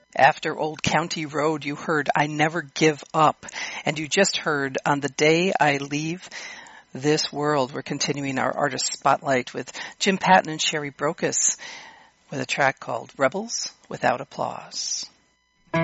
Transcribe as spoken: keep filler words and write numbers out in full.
After Old County Road, you heard I Never Give Up. And you just heard On the Day I Leave This World. We're continuing our artist spotlight with Jim Patton and Sherry Brocas with a track called Rebels Without Applause.